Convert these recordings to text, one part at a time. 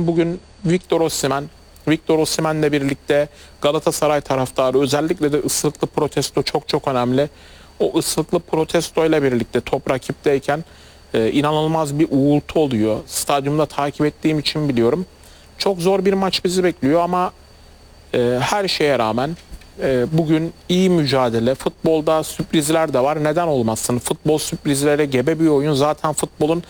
gerçekten bugün Victor Osimhen'le birlikte Galatasaray taraftarı, özellikle de ıslıklı protesto çok önemli. O ıslıklı protesto ile birlikte top rakipteyken inanılmaz bir uğultu oluyor. Stadyumda takip ettiğim için biliyorum. Çok zor bir maç bizi bekliyor ama her şeye rağmen bugün iyi mücadele. Futbolda sürprizler de var. Neden olmasın? Futbol sürprizlere gebe bir oyun. Zaten futbolun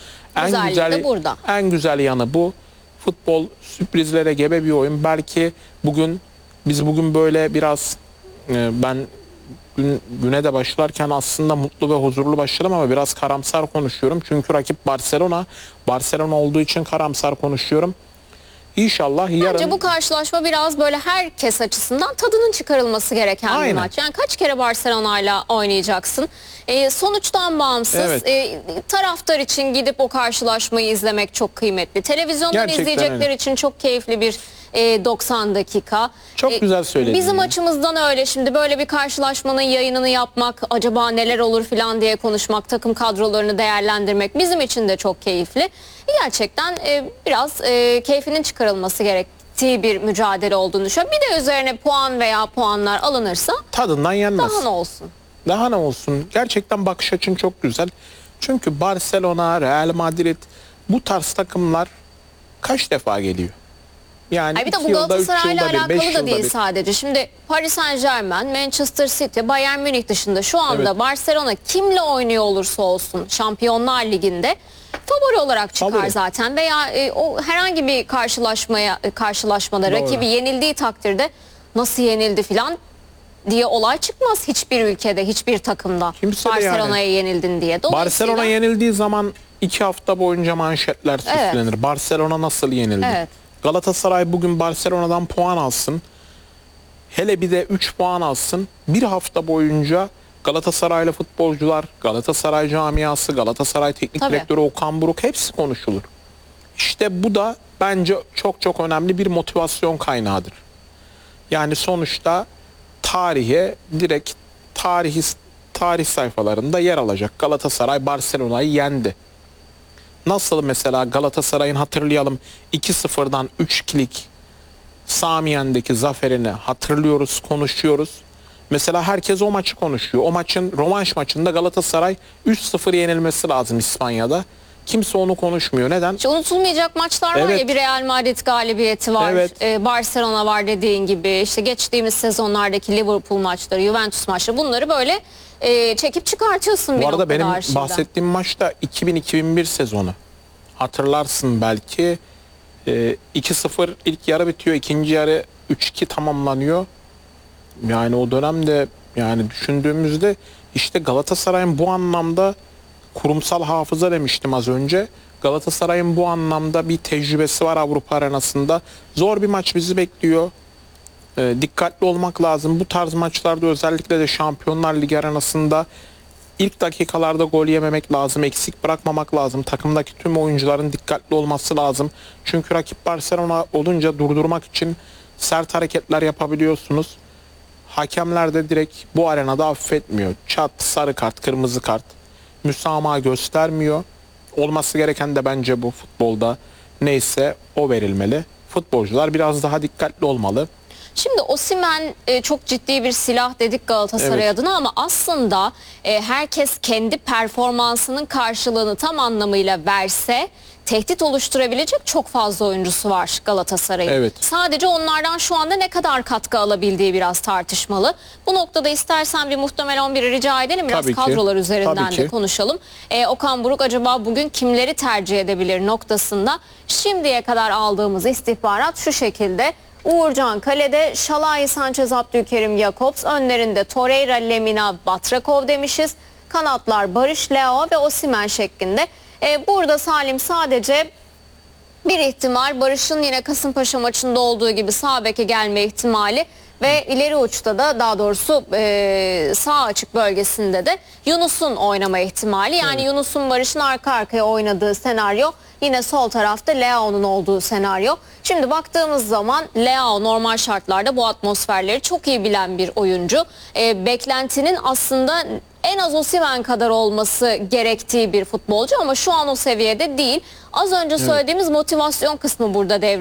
en güzel yanı bu. Futbol sürprizlere gebe bir oyun. Belki biz bugün böyle biraz ben güne de başlarken aslında mutlu ve huzurlu başladım ama biraz karamsar konuşuyorum. Çünkü rakip Barcelona. Barcelona olduğu için karamsar konuşuyorum. İnşallah yarın... Bence bu karşılaşma biraz böyle herkes açısından tadının çıkarılması gereken bir maç. Yani kaç kere Barcelona'yla oynayacaksın? Sonuçtan bağımsız taraftar için gidip o karşılaşmayı izlemek çok kıymetli. Televizyondan Gerçekten izleyecekler öyle. için çok keyifli bir 90 dakika. Çok güzel söyledin. Bizim açımızdan öyle. Şimdi böyle bir karşılaşmanın yayınını yapmak, acaba neler olur falan diye konuşmak, takım kadrolarını değerlendirmek bizim için de çok keyifli. Gerçekten biraz keyfinin çıkarılması gerektiği bir mücadele olduğunu düşünüyorum. Bir de üzerine puan veya puanlar alınırsa tadından yenmez. daha ne olsun? Daha ne olsun? Gerçekten bakış açın çok güzel. Çünkü Barcelona, Real Madrid bu tarz takımlar kaç defa geliyor? Yani bir de bu Galatasaray'la alakalı da değil bir. sadece. Şimdi Paris Saint-Germain, Manchester City, Bayern Münih dışında şu anda Barcelona kimle oynuyor olursa olsun Şampiyonlar Ligi'nde favori olarak çıkar zaten. Veya o herhangi bir karşılaşmada rakibi yenildiği takdirde nasıl yenildi filan diye olay çıkmaz hiçbir ülkede, hiçbir takımda. Barcelona'ya yenildin diye. Barcelona yenildiği zaman 2 hafta boyunca manşetler süslenir. Barcelona nasıl yenildi? Evet. Galatasaray bugün Barcelona'dan puan alsın. Hele bir de 3 puan alsın. Bir hafta boyunca Galatasaraylı futbolcular, Galatasaray camiası, Galatasaray teknik direktörü Okan Buruk hepsi konuşulur. İşte bu da bence çok önemli bir motivasyon kaynağıdır. Yani sonuçta direkt tarih sayfalarında yer alacak. Galatasaray Barcelona'yı yendi. Nasıl mesela Galatasaray'ın hatırlayalım 2-0'dan 3-2'lik Samiyen'deki zaferini hatırlıyoruz, konuşuyoruz. Mesela herkes o maçı konuşuyor. O maçın rövanş maçında Galatasaray 3-0 yenilmesi lazım İspanya'da. Kimse onu konuşmuyor. Neden? Hiç unutulmayacak maçlar var ya, bir Real Madrid galibiyeti var. Barcelona var dediğin gibi. İşte geçtiğimiz sezonlardaki Liverpool maçları, Juventus maçları, bunları böyle çekip çıkartıyorsun bir noktada. Bu arada benim arşivden bahsettiğim maç da 2000-2001 sezonu. Hatırlarsın belki. 2-0 ilk yarı bitiyor. İkinci yarı 3-2 tamamlanıyor. Yani o dönemde yani düşündüğümüzde işte Galatasaray'ın bu anlamda kurumsal hafıza demiştim az önce. Galatasaray'ın bu anlamda bir tecrübesi var Avrupa arenasında. Zor bir maç bizi bekliyor. Dikkatli olmak lazım. Bu tarz maçlarda özellikle de Şampiyonlar Ligi arenasında ilk dakikalarda gol yememek lazım. Eksik bırakmamak lazım. Takımdaki tüm oyuncuların dikkatli olması lazım. Çünkü rakip Barcelona olunca durdurmak için sert hareketler yapabiliyorsunuz. Hakemler de direkt bu arenada affetmiyor. Çat, sarı kart, kırmızı kart. Müsamaha göstermiyor. Olması gereken de bence bu futbolda. Neyse o verilmeli. Futbolcular biraz daha dikkatli olmalı. Şimdi Osimhen çok ciddi bir silah dedik Galatasaray adına ama aslında herkes kendi performansının karşılığını tam anlamıyla verse tehdit oluşturabilecek çok fazla oyuncusu var Galatasaray'ın. Sadece onlardan şu anda ne kadar katkı alabildiği biraz tartışmalı. Bu noktada istersen bir muhtemel 11'i rica edelim. Biraz kadrolar üzerinden de konuşalım. Okan Buruk acaba bugün kimleri tercih edebilir noktasında şimdiye kadar aldığımız istihbarat şu şekilde. Uğurcan kalede, Şalai, Sanchez, Abdülkerim, Jakobs, önlerinde Torreira, Lemina, Batrakov demişiz. Kanatlar Barış, Leo ve Osimhen şeklinde. Burada Salim sadece bir ihtimal, Barış'ın yine Kasımpaşa maçında olduğu gibi sağ beke gelme ihtimali ve ileri uçta da, daha doğrusu sağ açık bölgesinde de Yunus'un oynama ihtimali. Yani Yunus'un Barış'ın arka arkaya oynadığı senaryo, yine sol tarafta Leao'nun olduğu senaryo. Şimdi baktığımız zaman Leao normal şartlarda bu atmosferleri çok iyi bilen bir oyuncu. Beklentinin aslında en az Osimhen kadar olması gerektiği bir futbolcu ama şu an o seviyede değil. Az önce söylediğimiz motivasyon kısmı burada devreye